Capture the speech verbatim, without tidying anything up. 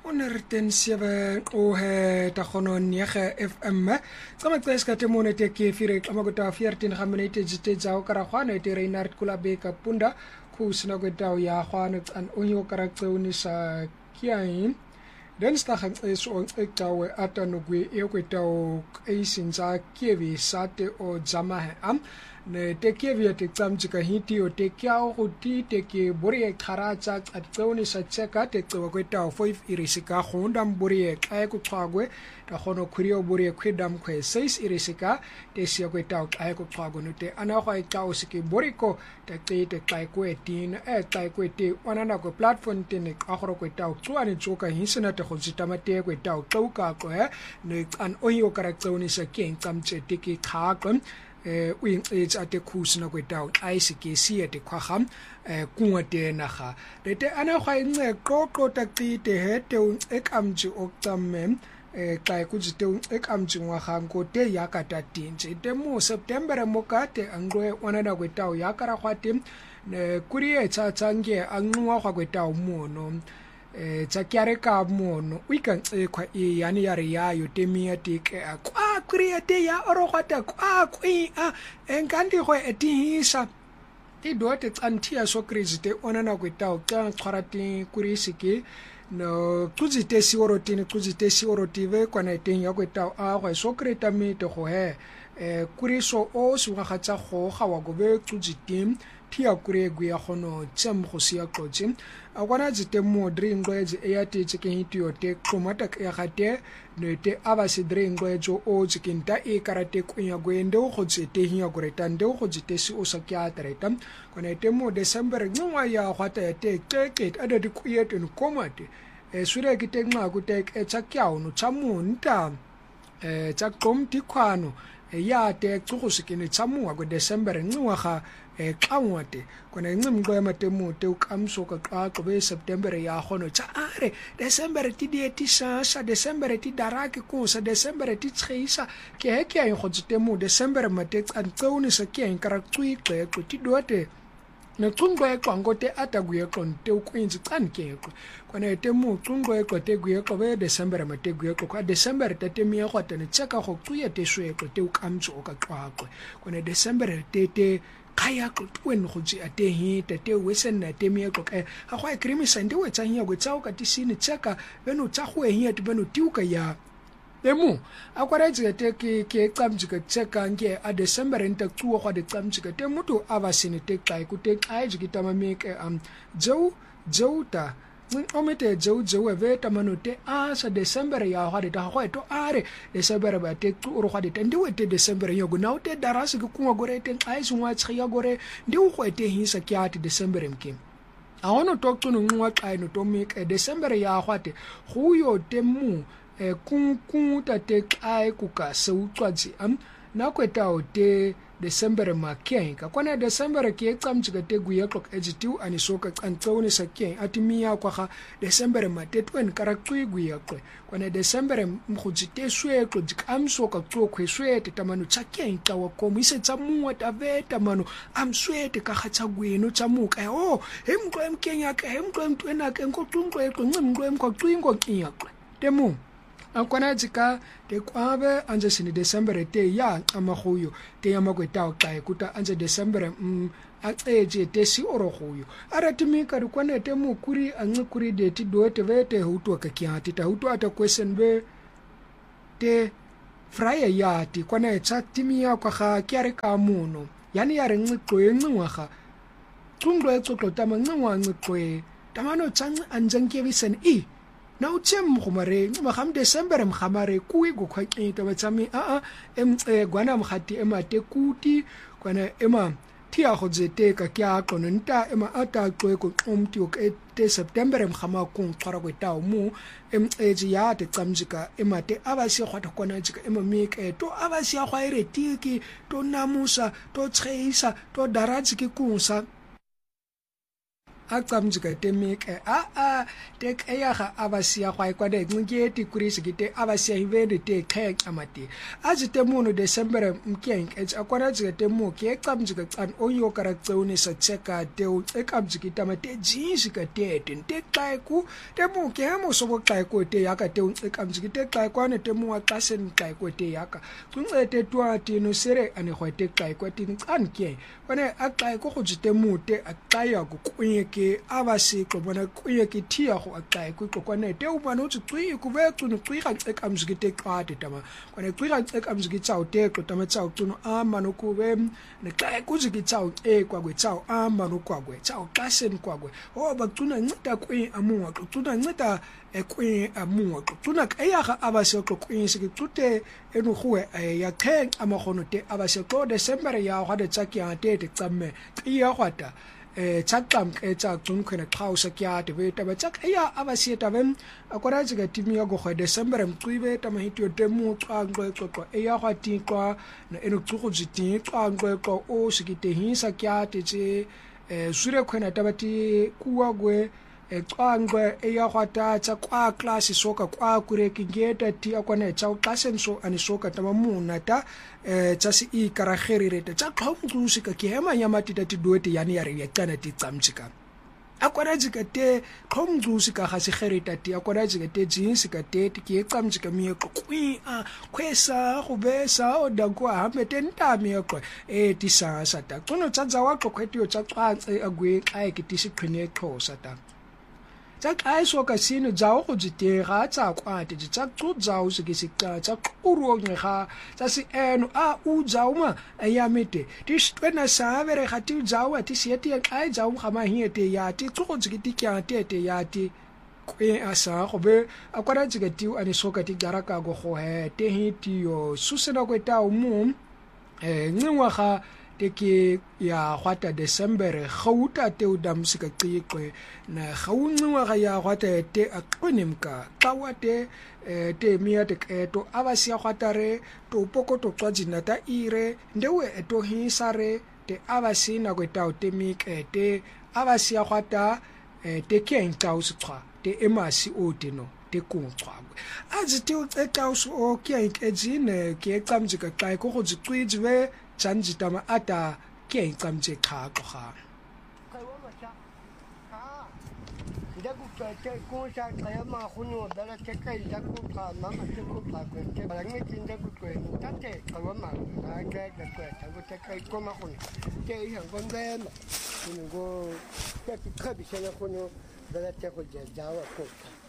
honderd sewe o he ta gono nege F M tsama tseska te mone te ke fire tsama go ta veertien ga minute jite tsao kara gwana te Reinhard Kulabeka punda ku sina go ta ya gwana tsan onyo kara tseuni sa kiain den sta ga tseso on ektawe atano gwe e go ta o eisinza kievi sate o jama he am ne te kievi te tsamjika hiti o te kiao go ti te ke bori e kharacha at tseuni sa tseka te tsewa go ta five irisika gonda mbori e ka go tsagwe ta gono khuriyo bori e khwedam khwe six irisika te sia go ta ka go tsagwe no te ana go e ta o sike bori ko te te te ka go e tin e ta go te wanana go platform te ne ka go go ta tswane tsoka hisena te go zitama te go ta o ka go e ne an oyo kara tseuni sa ke tsamche te ke khakon eh uing it's at the course na go down ice ke si at the khagam eh kunga te naga lete ana gwa ince qoqo taqite he te un ekamji oktammem eh xa kujite un ekamji ngwagang ko te yakata tinje te mo September mo ka te angwe ona na go taw yakara khwate ne kuriye tsa tsange angwa gwa go taw mo no eh tsa kyare ka mono o ikantse khwa e yani ya re ya yo temia te ke a kwa kriya te ya oro khata kwa kwi a enkanti go etihisa ti dote tsantia so krizite onana kweta o ka tshwarati kurisiki no tuzite si orotini tuzite si orotive kwana teng ya kweta a go so kreta mite go he eh kuriso o se wa gatsa go ga wa go be tuzitim tia kure gu ya gono tsem go sia qotse a kwana tsite mo dringo etse e ya te tseke hitio te komata ya gate ne te aba se dringo etso o tsikinta e karate kunya go ende go tsete hiya go reta nde go tsete si o sa kya treta kwana te mo December ngwa ya gwata ya te keke ada di kuyete no komate e sure ke te ngwa go te e tsa kya no tsa monta e tsa komti khwano ya te tsugo sekene tsa mo go December ngwa ga e qangwate kona ncimqo ya matemo te ukamso ka qaqo be September ya gono tsa are December ti di ti sa sa December ti darake ko sa December ti tshisa ke he ke go tsitemo December mate tsantseuni sa ke nkara tswiqe ko ti dote ne tsungo e qangote ataguye qonte ukwinzi tsanke ko kona etemo tsungo e qote guye ko be December mate guye ko ka December tate mi go tane tseka go tsuye te shwe ko te ukamso ka qaqo kona December te te kaya go twen go tsi ate hi tate wesen na te mi go ka ga go e krimisa ndi we tsanya go tsao ka tisini tseka beno tsa go e hi ate beno tiuka ya emu akwara tsi te ke ke tsamjika tseka nge a December nta tsuwa go de tsamjika te mutu aba sine te kai ku te kai jikita mameke am jo jota omete jo jo ve tamano te a sa December ya ga de ta go eto are December ba te tsu ro ga de ndi we te December yo go na te darase ku kunwa gore te ai sungwa tshiya gore ndi u go ete hisa kyati December mke a ono tokto no nwa kai no to make December ya ga te go yo te mu e kun kun ta te kai ku ka se utswatsi am na kweta o te December makenka kwana December ke tsamjika te guya clock ejitu ani soka kantsone sakeng atimia kwa ga December matetwen karaktui guya kwe kwana December mkhujite shwe ko dikam soka tsokwe shwete tamanu tsakeng tawa komise tsamuwa taveta manu am shwete ka khatsa gweno tsamuka oh hemko emkenya ka hemko emtwena ke nkotungwe ko ncimngwe emko twingo kinya kwe temu akwana tsika te kwabe anje sini December te ya amagoyo te ya makweta o ka kuta anje December mm a tseje te si orogoyo ara timika ri kwana te mo kuri anci kuri de ti do te vete huto ka kyati ta huto ata question be te fraya ya ti kwana etsa timia kwa ga kyare ka mono yani ya re nciko encingwa ga tsundo etsotlo tama ncingwa nciko tamano tsanci anjenge visen e na utsem go mare magam December mgamare kuwi go khwaketa batsami a a em gwana mkhati emate kuti kwana ema tia go zete ka kya kononta ema ata tsoe ko umti o te September mgama ko tsara go tawo mu em eji ya te tsamjika emate abasi khwata kona jika ema mike to abasi khwa ire tiki to namusa to tseisa to daraji ke kunsa a camjika te mike a a te kaya ga abasia kwa kwa de ngike ti kurisi kite abasia hivende te kaya amati ajite muno December mkeng ej akwara jika te mu ke camjika tsan onyo karakteuni sa cheka te u e camjika mate jinjika te te kai ku te mu ke mo sobo kai ku te yaka te u e camjika te kai kwa ne te mu a kasen kai ku te yaka kunce te tua ti no sere ane kwa te kai ku ti tsan ke wane a kai ku go jite mu te a kaya ku kunye ke abasi ko bona kunye ke tia go a kai ku ko kwane te u bana u tsi ku ve tu no tsi ga e camjika te ka te tama kwane tsi ga e camjika tsao te ko tama tsao tu no a mano ku ve ne kai ku jiki tsao e kwa gwe tsao a mano kwa gwe tsao kasen kwa gwe o ba tuna ngita kwi amuwa tuna ngita e kwi amuwa tuna kaya ga abase ko kwi se tute enu huwe ya keng amagono te abase ko December ya ga de tsaki ya te te tsamme iya gwata eh tsakam ke tsa tsun khene khausa kya te be ta ba tsak ya abase ta bem akora jiga timi ya go December mqibe ta mahityo te mu tsangwe ko e ya ga ti kwa na enu tsugo jiti tsangwe ko o sikite hinsa kya te je eh sure khona ta bati kuwa gwe ecwangwe eyagwata tsa kwa class soka kwa kureki ngeta ti akwana tsa classen so ani soka tama muna ta eh tsa si i karagerire tsa khomtlusi ka ke hema nyamati ta ti duete yani ya re ya tsana ti tsamtsika akwana jika te khomtlusi ka ga se gerita ti akwana jika te jinsi ka te ti ke tsamtsika mi ko kwi a kwesa go besa o da kwa hambe tenta mi ko e ti sa sa ta tsono tsa tsa wa ko kwetio tsa tswatse agwe kai ke ti se khene khosa ta tsa kai so ka sino jao go jitega tsa kwate tsa tso jao se ke se ka tsa kuro ngega tsa se eno a u jao ma ya mete ti stwena sa vere ga ti jao ti se ti ai jao ga ma hiete ya ti tso go jiki ti kya te te ya ti kwe asa go be akwara jika ti ani so ka ti garaka go go he te hiti yo susena go ta umu eh ngwa ga te ke ya gwata December gauta te u damsika qiqwe na gaunwa ga ya gwata te aqonemka qawate te mia te keto abasia gwatare to poko to tswajina ta ire ndewe eto hisare te abasina kwetao te mikete abasia gwata te kentao sitswa te emasi otino te kuntswagwe azi te u tsetao so ke ikejine ke qamjika kai ko go tsitswe Chanjitama ata ke tsamje kha ko kha daku ke ko sa kaya ma khunu dala ke kai daku kha mama ke ko kha ko ke balangi tinda ku ko tate kawa ma ga ga ko ta ko te kai ko ma khunu ke ihan kon de ma khunu go ke ki khabi sala khunu dala te ko jawa ko